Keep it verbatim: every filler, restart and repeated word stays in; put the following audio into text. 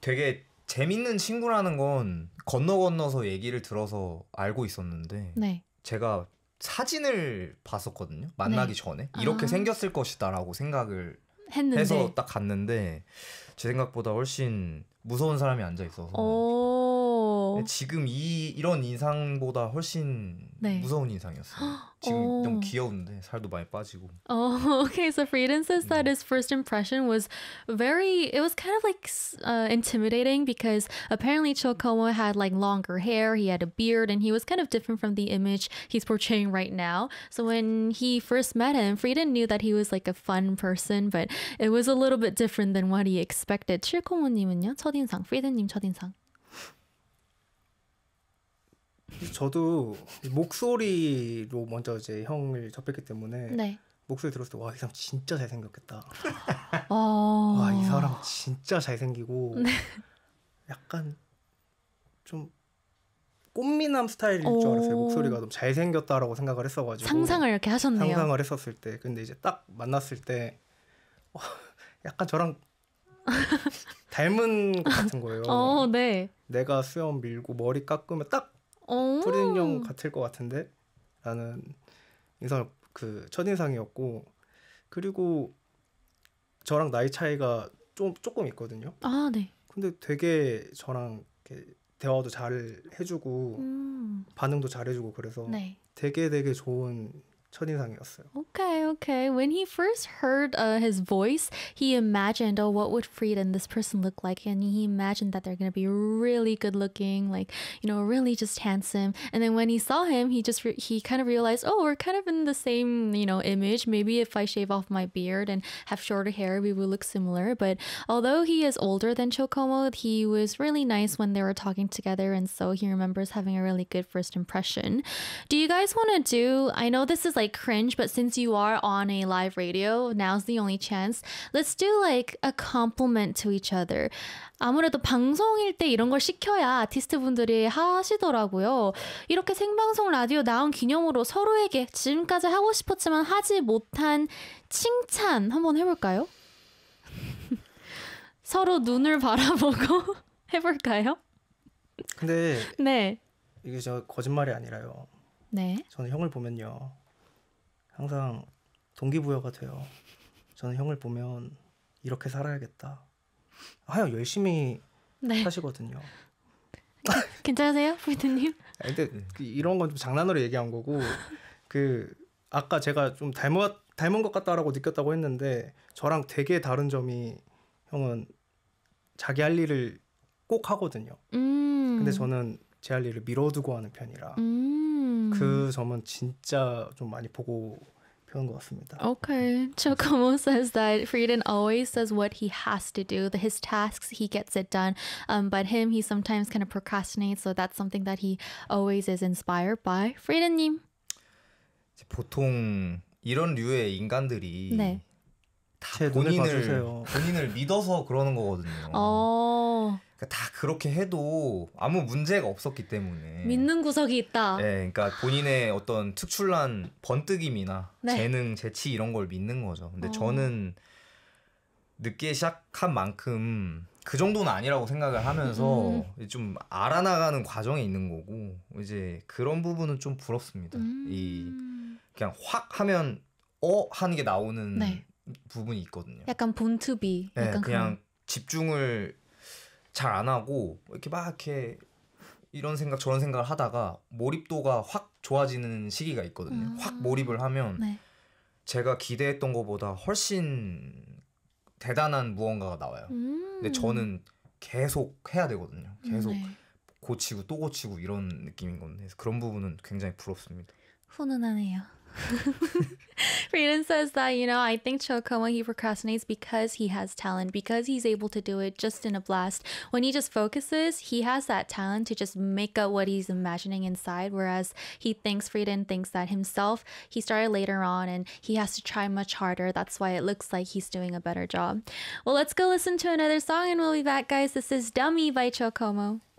되게 재밌는 친구라는 건 건너 건너서 얘기를 들어서 알고 있었는데 네. 제가 사진을 봤었거든요. 만나기 네. 전에 이렇게 아. 생겼을 것이다라고 생각을 했는데. 해서 딱 갔는데 제 생각보다 훨씬 무서운 사람이 앉아 있어서 오. 지금 이 이런 인상보다 훨씬 네. 무서운 인상이었어요. 지금 오. 너무 귀여운데 살도 많이 빠지고. Oh, okay. So Frieden says that 네. his first impression was very, it was kind of like uh, intimidating because apparently Chokomo had like longer hair, he had a beard, and he was kind of different from the image he's portraying right now. So when he first met him, Frieden knew that he was like a fun person, but it was a little bit different than what he expected. 칠코모님은요? 첫인상, 프리덴님 첫인상. 저도 목소리로 먼저 이제 형을 접했기 때문에 네. 목소리 들었을 때 와, 이 사람 진짜 잘생겼겠다. 어... 와, 이 사람 진짜 잘생기고 네. 약간 좀 꽃미남 스타일일 줄 오... 알았어요. 목소리가 너무 잘생겼다라고 생각을 했어가지고 상상을 이렇게 하셨네요. 상상을 했었을 때 근데 이제 딱 만났을 때 와, 약간 저랑 닮은 것 같은 거예요. 어, 네. 내가 수염 밀고 머리 깎으면 딱 오... 프리덴 형 같을 것 같은데 라는 인상 그 첫인상이었고 그리고 저랑 나이 차이가 좀 조금 있거든요. 아, 네. 근데 되게 저랑 이렇게 대화도 잘 해주고 음... 반응도 잘 해주고 그래서 네. 되게 되게 좋은 첫인상이었어요. Okay, okay. When he first heard uh, his voice, he imagined, oh, what would Frieden, this person, look like? And he imagined that they're going to be really good looking, like, you know, really just handsome. And then when he saw him, he just, re- he kind of realized, oh, we're kind of in the same, you know, image. Maybe if I shave off my beard and have shorter hair, we would look similar. But although he is older than Chokomo, he was really nice when they were talking together. And so he remembers having a really good first impression. Do you guys want to do, I know this is like cringe, but since you are on a live radio, now's the only chance. Let's do like a compliment to each other. 아무래도 방송일 때 이런 걸 시켜야 아티스트 분들이 하시더라고요. 이렇게 생방송 라디오 나온 기념으로 서로에게 지금까지 하고 싶었지만 하지 못한 칭찬 한번 해볼까요? 서로 눈을 바라보고 해볼까요? 근데 네. 이게 저 거짓말이 아니라요. 네. 저는 형을 보면요. 항상 동기부여가 돼요. 저는 형을 보면 이렇게 살아야겠다. 하여 열심히 네. 하시거든요. 괜찮으세요, 프리드님? 근데 이런 건 좀 장난으로 얘기한 거고 그 아까 제가 좀 닮은 닮은 것 같다라고 느꼈다고 했는데 저랑 되게 다른 점이 형은 자기 할 일을 꼭 하거든요. 음. 근데 저는 제 할 일을 미뤄두고 하는 편이라 음. 그 점은 진짜 좀 많이 보고 배운 것 같습니다. Okay. Chocomo says that Frieden always does what he has to do. The, his tasks, he gets it done. Um, but him, he sometimes kind of procrastinates. So that's something that he always is inspired by. Frieden님. 보통 이런 류의 인간들이 네. 제 눈을 본인을 봐주세요. 본인을 믿어서 그러는 거거든요. 어. 그러니까 다 그렇게 해도 아무 문제가 없었기 때문에 믿는 구석이 있다. 네, 그러니까 본인의 어떤 특출난 번뜩임이나 네. 재능, 재치 이런 걸 믿는 거죠. 근데 어. 저는 늦게 시작한 만큼 그 정도는 아니라고 생각을 하면서 음. 좀 알아나가는 과정에 있는 거고 이제 그런 부분은 좀 부럽습니다. 음. 이 그냥 확 하면 어 하는 게 나오는 네. 부분이 있거든요. 약간 본투비. 네, 약간 그냥 그런. 집중을 잘 안 하고 이렇게 막 이렇게 이런 생각 저런 생각을 하다가 몰입도가 확 좋아지는 시기가 있거든요. 음. 확 몰입을 하면 네. 제가 기대했던 것보다 훨씬 대단한 무언가가 나와요. 음. 근데 저는 계속 해야 되거든요. 계속 네. 고치고 또 고치고 이런 느낌인 건데 그런 부분은 굉장히 부럽습니다. 훈훈하네요. Frieden says that, you know, I think Chocomo, he procrastinates because he has talent, because he's able to do it just in a blast. When he just focuses, he has that talent to just make up what he's imagining inside, whereas he thinks, Frieden thinks that himself, he started later on and he has to try much harder. That's why it looks like he's doing a better job. Well, let's go listen to another song and we'll be back, guys. This is Dummy by Chocomo.